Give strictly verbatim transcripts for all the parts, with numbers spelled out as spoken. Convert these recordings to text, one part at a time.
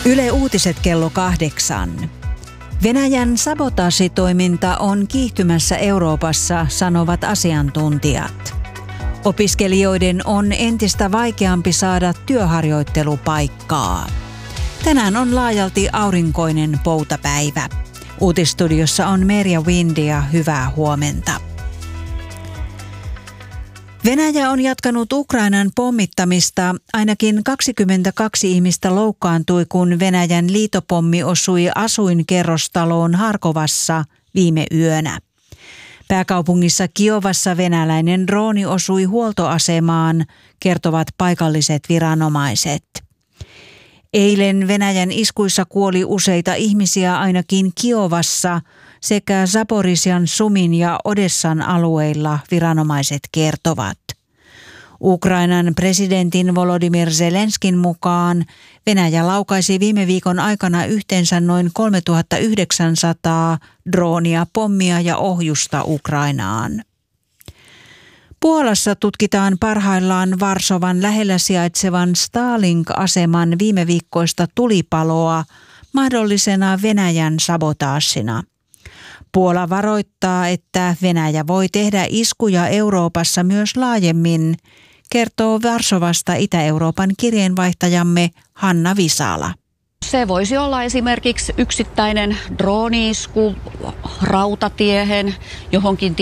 Yle Uutiset kello kahdeksan. Venäjän sabotaasitoiminta on kiihtymässä Euroopassa, sanovat asiantuntijat. Opiskelijoiden on entistä vaikeampi saada työharjoittelupaikkaa. Tänään on laajalti aurinkoinen poutapäivä. Uutisstudiossa on Merja Windia, hyvää huomenta. Venäjä on jatkanut Ukrainan pommittamista. Ainakin kaksikymmentäkaksi ihmistä loukkaantui, kun Venäjän liitopommi osui asuinkerrostaloon Harkovassa viime yönä. Pääkaupungissa Kiovassa venäläinen drooni osui huoltoasemaan, kertovat paikalliset viranomaiset. Eilen Venäjän iskuissa kuoli useita ihmisiä ainakin Kiovassa sekä Zaporizhzhyan, Sumin ja Odessan alueilla, viranomaiset kertovat. Ukrainan presidentin Volodymyr Zelenskin mukaan Venäjä laukaisi viime viikon aikana yhteensä noin kolmetuhattayhdeksänsataa droonia, pommia ja ohjusta Ukrainaan. Puolassa tutkitaan parhaillaan Varsovan lähellä sijaitsevan Stalink-aseman viime viikkoista tulipaloa mahdollisena Venäjän sabotaasina. Puola varoittaa, että Venäjä voi tehdä iskuja Euroopassa myös laajemmin, kertoo Varsovasta Itä-Euroopan kirjeenvaihtajamme Hanna Visala. Se voisi olla esimerkiksi yksittäinen drooni-isku rautatiehen, johonkin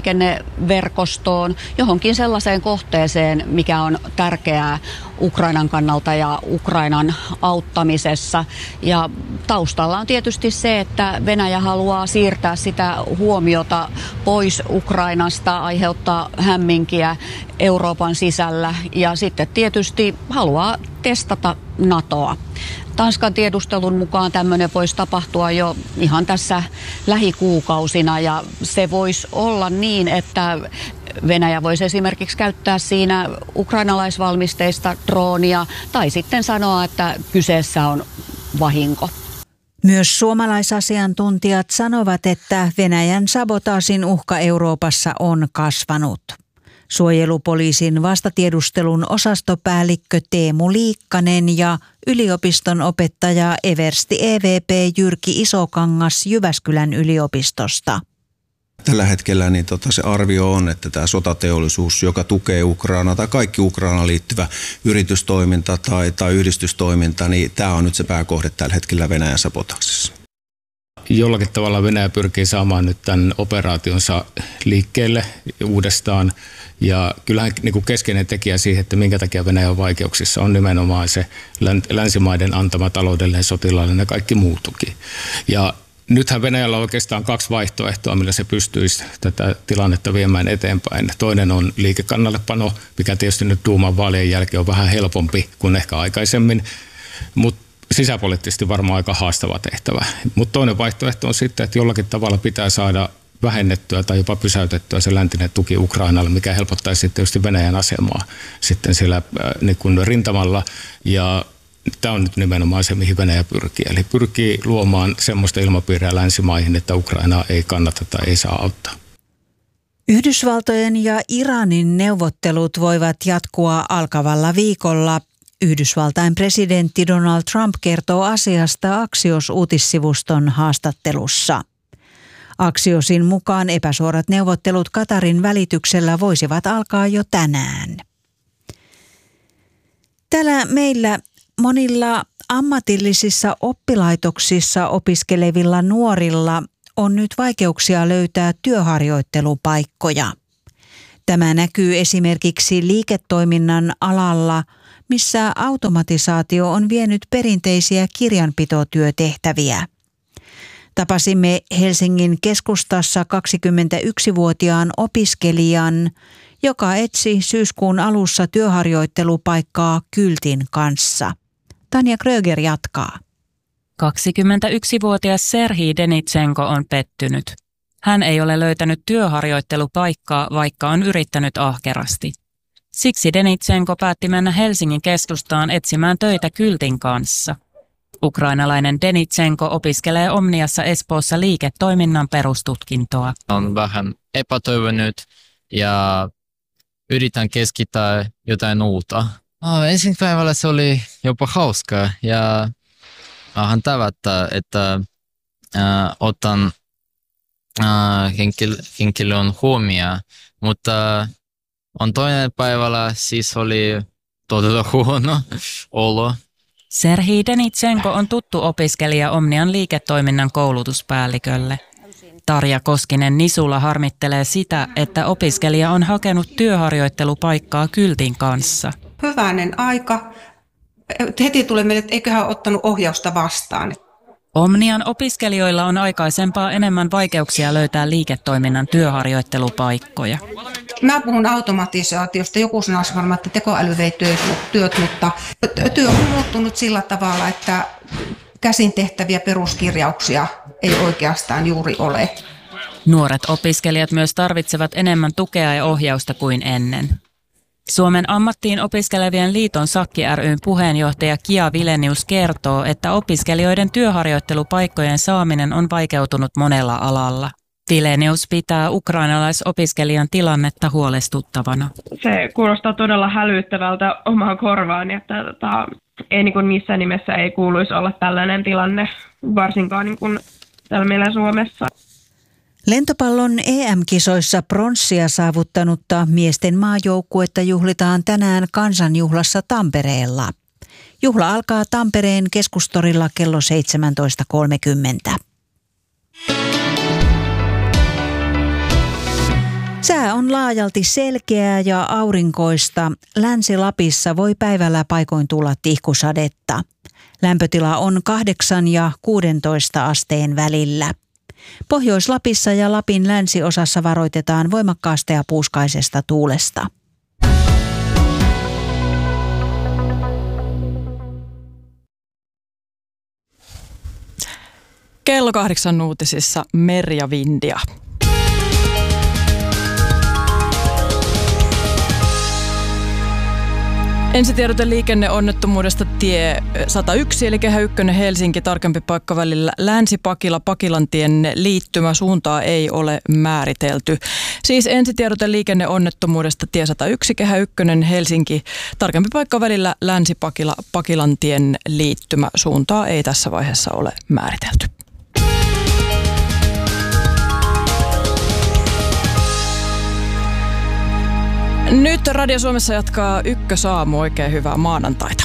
tietoliikenneverkostoon, johonkin sellaiseen kohteeseen, mikä on tärkeää Ukrainan kannalta ja Ukrainan auttamisessa. Ja taustalla on tietysti se, että Venäjä haluaa siirtää sitä huomiota pois Ukrainasta, aiheuttaa hämminkiä Euroopan sisällä ja sitten tietysti haluaa testata NATOa. Tanskan tiedustelun mukaan tämmöinen voisi tapahtua jo ihan tässä lähikuukausina ja se voisi olla niin, että Venäjä voisi esimerkiksi käyttää siinä ukrainalaisvalmisteista droonia tai sitten sanoa, että kyseessä on vahinko. Myös suomalaisasiantuntijat sanovat, että Venäjän sabotaasin uhka Euroopassa on kasvanut. Suojelupoliisin vastatiedustelun osastopäällikkö Teemu Liikkanen ja yliopiston opettaja eversti E V P Jyrki Isokangas Jyväskylän yliopistosta. Tällä hetkellä niin tota, se arvio on, että tämä sotateollisuus, joka tukee Ukrainaa tai kaikki Ukrainaan liittyvä yritystoiminta tai, tai yhdistystoiminta, niin tämä on nyt se pääkohde tällä hetkellä Venäjän sabotaasissa. Jollakin tavalla Venäjä pyrkii saamaan nyt tämän operaationsa liikkeelle uudestaan. Ja kyllähän niin kuin keskeinen tekijä siihen, että minkä takia Venäjä on vaikeuksissa, on nimenomaan se länsimaiden antama taloudellinen, sotilaallinen ja kaikki muu tuki. Ja nythän Venäjällä on oikeastaan kaksi vaihtoehtoa, millä se pystyisi tätä tilannetta viemään eteenpäin. Toinen on liikekannallepano, mikä tietysti nyt Duuman vaalien jälkeen on vähän helpompi kuin ehkä aikaisemmin, mutta sisäpoliittisesti varmaan aika haastava tehtävä. Mutta toinen vaihtoehto on sitten, että jollakin tavalla pitää saada vähennettyä tai jopa pysäytettyä se läntinen tuki Ukrainalle, mikä helpottaisi sitten tietysti Venäjän asemaa sitten siellä äh, niin kuin rintamalla. Ja tämä on nyt nimenomaan se, mihin Venäjä pyrkii. Eli pyrkii luomaan semmoista ilmapiiriä länsimaihin, että Ukrainaa ei kannata tai ei saa auttaa. Yhdysvaltojen ja Iranin neuvottelut voivat jatkua alkavalla viikolla. Yhdysvaltain presidentti Donald Trump kertoo asiasta Axios-uutissivuston haastattelussa. Axiosin mukaan epäsuorat neuvottelut Katarin välityksellä voisivat alkaa jo tänään. Täällä meillä monilla ammatillisissa oppilaitoksissa opiskelevilla nuorilla on nyt vaikeuksia löytää työharjoittelupaikkoja. Tämä näkyy esimerkiksi liiketoiminnan alalla, missä automatisaatio on vienyt perinteisiä kirjanpitotyötehtäviä. Tapasimme Helsingin keskustassa kaksikymmentäyksivuotiaan opiskelijan, joka etsi syyskuun alussa työharjoittelupaikkaa kyltin kanssa. Tanja Kröger jatkaa. kaksikymmentäyksivuotias Serhii Denitsenko on pettynyt. Hän ei ole löytänyt työharjoittelupaikkaa, vaikka on yrittänyt ahkerasti. Siksi Denitsenko päätti mennä Helsingin keskustaan etsimään töitä kyltin kanssa. Ukrainalainen Denitsenko opiskelee Omniassa Espoossa liiketoiminnan perustutkintoa. On vähän epätoivonut ja yritän keskittää jotain uutta. Oh, ensin päivällä se oli jopa hauskaa ja hän tavoittaa, että äh, otan äh, henkilö, henkilön huomioon, mutta on toinen päivällä siis oli todella huono olo. Serhii Denitsenko on tuttu opiskelija Omnian liiketoiminnan koulutuspäällikölle. Tarja Koskinen-Nisula harmittelee sitä, että opiskelija on hakenut työharjoittelupaikkaa kyltin kanssa. Hyvänen aika. Heti tulee meille, että eiköhän ottanut ohjausta vastaan. Omnian opiskelijoilla on aikaisempaa enemmän vaikeuksia löytää liiketoiminnan työharjoittelupaikkoja. Mä puhun automatisaatiosta. Joku sanoisi varmaan, että tekoäly vei työt, mutta työ on muuttunut sillä tavalla, että käsin tehtäviä peruskirjauksia ei oikeastaan juuri ole. Nuoret opiskelijat myös tarvitsevat enemmän tukea ja ohjausta kuin ennen. Suomen ammattiin opiskelevien liiton Sakki ry:n puheenjohtaja Kia Vilenius kertoo, että opiskelijoiden työharjoittelupaikkojen saaminen on vaikeutunut monella alalla. Vilenius pitää ukrainalaisopiskelijan tilannetta huolestuttavana. Se kuulostaa todella hälyttävältä omaan korvaani, että tota, ei niin kuin missään nimessä ei kuuluisi olla tällainen tilanne, varsinkaan niin kuin täällä meillä Suomessa. Lentopallon E M-kisoissa pronssia saavuttanutta miesten maajoukkuetta juhlitaan tänään kansanjuhlassa Tampereella. Juhla alkaa Tampereen keskustorilla kello seitsemäntoista kolmekymmentä. Sää on laajalti selkeää ja aurinkoista. Länsi-Lapissa voi päivällä paikoin tulla tihkusadetta. Lämpötila on kahdeksan ja kuusitoista asteen välillä. Pohjois-Lapissa ja Lapin länsiosassa varoitetaan voimakkaasta ja puuskaisesta tuulesta. Kello kahdeksan uutisissa Merja Vindia. Ensitiedote liikenneonnettomuudesta tie sata yksi eli kehä yksi Helsinki, tarkempi paikka välillä Länsi-Pakila, Pakilantien liittymä suuntaa ei ole määritelty. Siis ensitiedote liikenneonnettomuudesta tie sata yksi kehä yksi Helsinki, tarkempi paikka välillä Länsi-Pakila, Pakilantien liittymä suuntaa ei tässä vaiheessa ole määritelty. Nyt Radio Suomessa jatkaa Ykkösaamu. Oikein hyvää maanantaita.